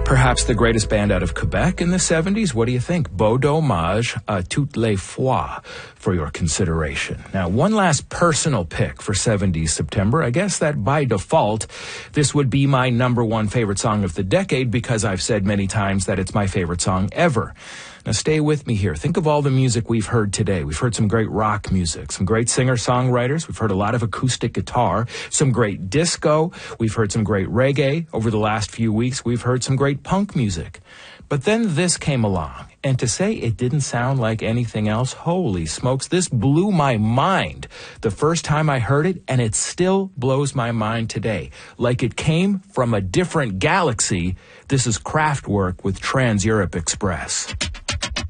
Perhaps the greatest band out of Quebec in the 70s? What do you think? Beau Dommage, Toutes les fois, for your consideration. Now, one last personal pick for 70s September. I guess that by default, this would be my number one favorite song of the decade because I've said many times that it's my favorite song ever. Now, stay with me here. Think of all the music we've heard today. We've heard some great rock music, some great singer-songwriters. We've heard a lot of acoustic guitar, some great disco. We've heard some great reggae. Over the last few weeks, we've heard some great punk music. But then this came along, and to say it didn't sound like anything else, holy smokes, this blew my mind the first time I heard it, and it still blows my mind today. Like it came from a different galaxy. This is Kraftwerk with Trans-Europe Express.